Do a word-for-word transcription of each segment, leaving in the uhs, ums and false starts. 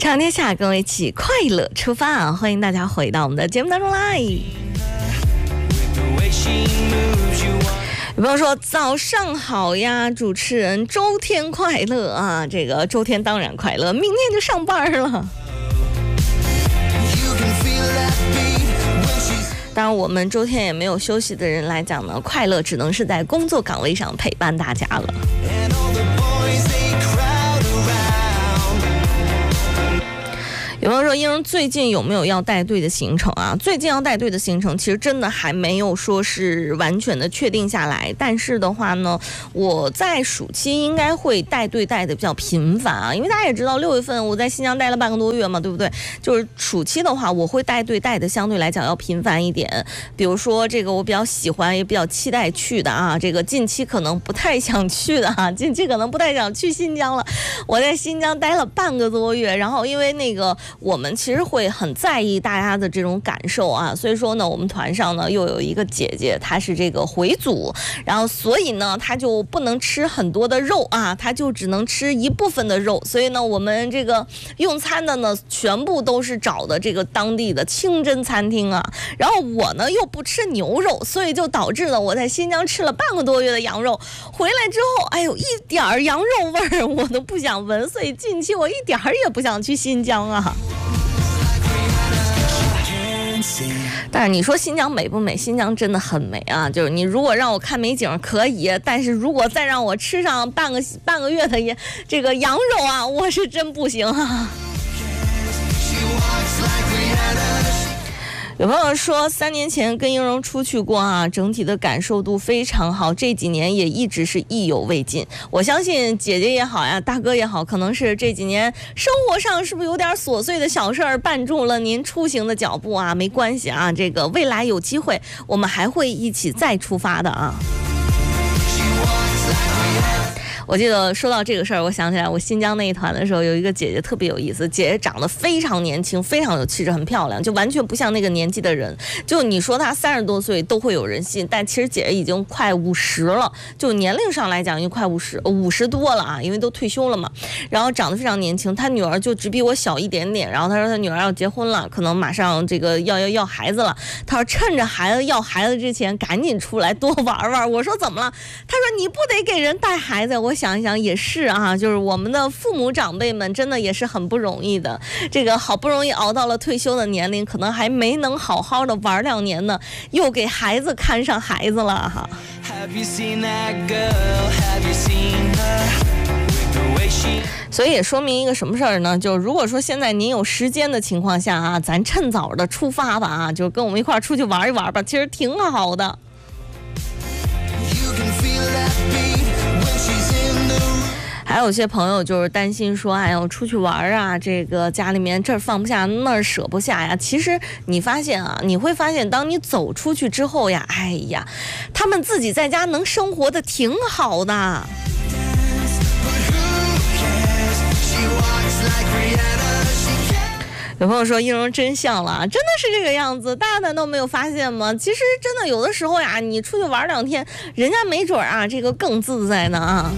长天下，跟我一起快乐出发啊！欢迎大家回到我们的节目当中来。有朋友说早上好呀，主持人周天快乐啊！这个周天当然快乐，明天就上班了。当然我们周天也没有休息的人来讲呢，快乐只能是在工作岗位上陪伴大家了。有朋友说英荣最近有没有要带队的行程啊？最近要带队的行程其实真的还没有说是完全的确定下来，但是的话呢，我在暑期应该会带队带的比较频繁啊，因为大家也知道六月份我在新疆待了半个多月嘛，对不对？就是暑期的话我会带队带的相对来讲要频繁一点，比如说这个我比较喜欢也比较期待去的啊，这个近期可能不太想去的啊，近期可能不太想去新疆了。我在新疆待了半个多月，然后因为那个我们其实会很在意大家的这种感受啊，所以说呢，我们团上呢又有一个姐姐，她是这个回族，然后所以呢，她就不能吃很多的肉啊，她就只能吃一部分的肉，所以呢，我们这个用餐的呢，全部都是找的这个当地的清真餐厅啊。然后我呢又不吃牛肉，所以就导致了我在新疆吃了半个多月的羊肉，回来之后，哎呦，一点儿羊肉味儿我都不想闻，所以近期我一点儿也不想去新疆啊。但是你说新疆美不美？新疆真的很美啊！就是你如果让我看美景可以，但是如果再让我吃上半个半个月的这个羊肉啊，我是真不行啊。有朋友说三年前跟英荣出去过啊，整体的感受度非常好，这几年也一直是意犹未尽。我相信姐姐也好呀，大哥也好，可能是这几年生活上是不是有点琐碎的小事儿绊住了您出行的脚步啊？没关系啊，这个未来有机会我们还会一起再出发的啊。我记得说到这个事儿，我想起来我新疆那一团的时候，有一个姐姐特别有意思，姐姐长得非常年轻，非常有气质，很漂亮，就完全不像那个年纪的人。就你说她三十多岁都会有人信，但其实姐姐已经快五十了，就年龄上来讲已经快五十五十多了啊，因为都退休了嘛。然后长得非常年轻，她女儿就只比我小一点点。然后她说她女儿要结婚了，可能马上这个要要要孩子了。她说趁着孩子要孩子之前，赶紧出来多玩玩。我说怎么了？她说你不得给人带孩子？我想一想也是啊，就是我们的父母长辈们真的也是很不容易的，这个好不容易熬到了退休的年龄，可能还没能好好的玩两年呢，又给孩子看上孩子了哈。所以也说明一个什么事儿呢？就如果说现在您有时间的情况下啊，咱趁早的出发吧啊，就跟我们一块儿出去玩一玩吧，其实挺好的。还有些朋友就是担心说，哎呦，出去玩啊，这个家里面这儿放不下，那儿舍不下呀。其实你发现啊，你会发现，当你走出去之后呀，哎呀，他们自己在家能生活的挺好的。有朋友说英荣真像了，真的是这个样子，大家难道没有发现吗？其实真的有的时候呀，你出去玩两天，人家没准啊，这个更自在呢啊。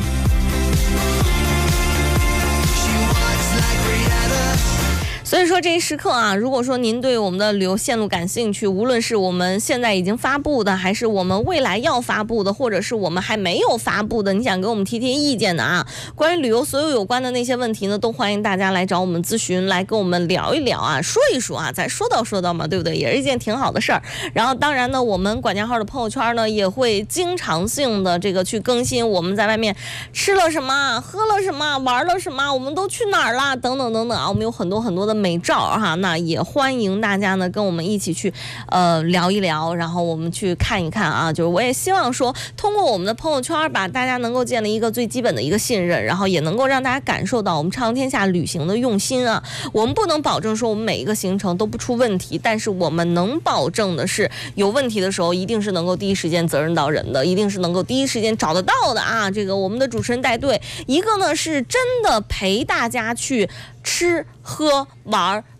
所以说这一时刻啊，如果说您对我们的旅游线路感兴趣，无论是我们现在已经发布的，还是我们未来要发布的，或者是我们还没有发布的，你想给我们提提意见的啊，关于旅游所有有关的那些问题呢，都欢迎大家来找我们咨询，来跟我们聊一聊啊，说一说啊，再说道说道嘛，对不对？也是一件挺好的事儿。然后当然呢，我们管家号的朋友圈呢，也会经常性的这个去更新我们在外面吃了什么，喝了什么，玩了什么，我们都去哪儿啦，等等等等啊，我们有很多很多的美照哈，那也欢迎大家呢跟我们一起去呃聊一聊，然后我们去看一看啊，就是我也希望说通过我们的朋友圈吧，大家能够建立一个最基本的一个信任，然后也能够让大家感受到我们畅游天下旅行的用心啊。我们不能保证说我们每一个行程都不出问题，但是我们能保证的是有问题的时候一定是能够第一时间责任到人的，一定是能够第一时间找得到的啊。这个我们的主持人带队，一个呢是真的陪大家去吃喝玩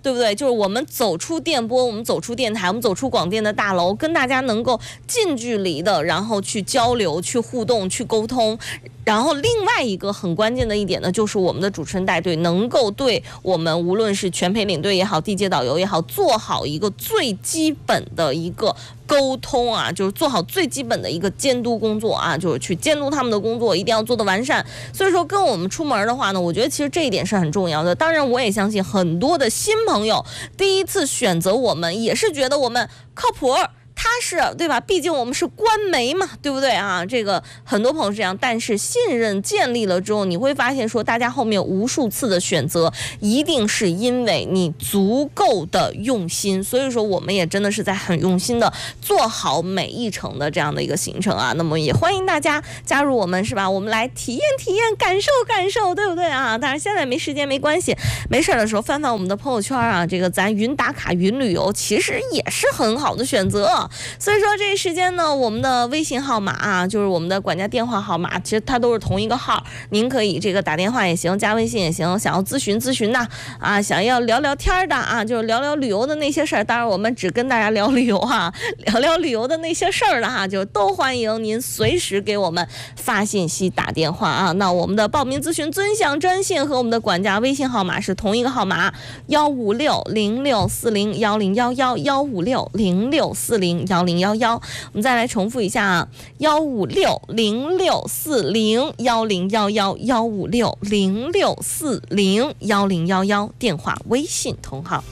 对不对？就是我们走出电波，我们走出电台，我们走出广电的大楼，跟大家能够近距离的，然后去交流、去互动、去沟通。然后另外一个很关键的一点呢，就是我们的主持人带队能够对我们无论是全陪领队也好，地接导游也好，做好一个最基本的一个沟通啊，就是做好最基本的一个监督工作啊，就是去监督他们的工作一定要做得完善。所以说跟我们出门的话呢，我觉得其实这一点是很重要的。当然我也相信很多的新朋友第一次选择我们也是觉得我们靠谱踏实，对吧？毕竟我们是官媒嘛，对不对啊？这个很多朋友是这样，但是信任建立了之后，你会发现说，大家后面无数次的选择，一定是因为你足够的用心。所以说，我们也真的是在很用心的做好每一程的这样的一个行程啊。那么也欢迎大家加入我们，是吧？我们来体验体验，感受感受，对不对啊？当然现在没时间没关系，没事的时候翻翻我们的朋友圈啊，这个咱云打卡云旅游其实也是很好的选择。所以说这一时间呢，我们的微信号码啊，就是我们的管家电话号码，其实它都是同一个号，您可以这个打电话也行，加微信也行，想要咨询咨询的啊，想要聊聊天的啊，就是聊聊旅游的那些事儿，当然我们只跟大家聊旅游哈、啊，聊聊旅游的那些事儿了哈，就都欢迎您随时给我们发信息打电话啊。那我们的报名咨询尊享专线和我们的管家微信号码是同一个号码，幺五六零六四零幺零幺幺幺五六零六四零幺零幺幺，我们再来重复一下啊，幺五六零六四零幺零幺幺幺五六零六四零幺零幺幺，电话微信同号。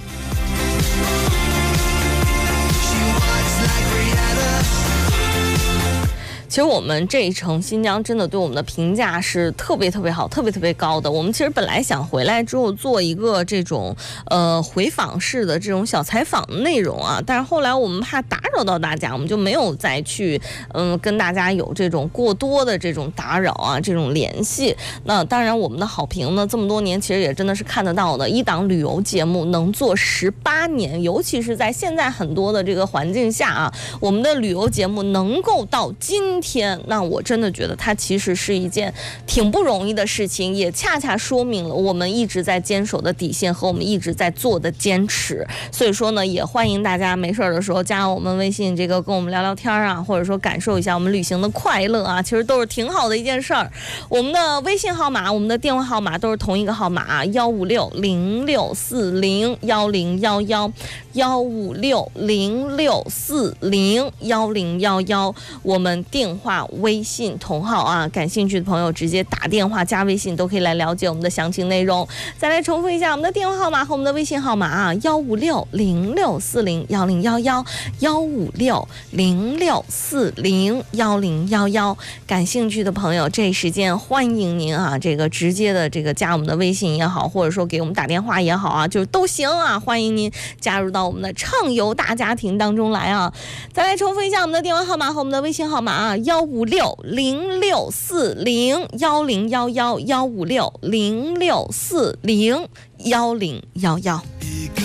其实我们这一程新疆真的对我们的评价是特别特别好，特别特别高的。我们其实本来想回来之后做一个这种呃回访式的这种小采访的内容啊，但是后来我们怕打扰到大家，我们就没有再去嗯跟大家有这种过多的这种打扰啊，这种联系。那当然我们的好评呢，这么多年其实也真的是看得到的，一档旅游节目能做十八年，尤其是在现在很多的这个环境下啊，我们的旅游节目能够到今天，那我真的觉得它其实是一件挺不容易的事情，也恰恰说明了我们一直在坚守的底线和我们一直在做的坚持。所以说呢，也欢迎大家没事的时候加我们微信，这个跟我们聊聊天啊，或者说感受一下我们旅行的快乐啊，其实都是挺好的一件事儿。我们的微信号码、我们的电话号码都是同一个号码，幺五六零六四零幺零幺幺，幺五六零六四零幺零幺幺，我们电话微信同号啊，感兴趣的朋友直接打电话加微信都可以来了解我们的详情内容。再来重复一下我们的电话号码和我们的微信号码啊，幺五六零六四零幺零幺幺，幺五六零六四零幺零幺幺。感兴趣的朋友这一时间欢迎您啊，这个直接的这个加我们的微信也好，或者说给我们打电话也好啊，就都行啊，欢迎您加入到我们的畅游大家庭当中来啊。再来重复一下我们的电话号码和我们的微信号码啊，幺五六零六四零幺零幺幺，幺五六零六四零幺零幺幺。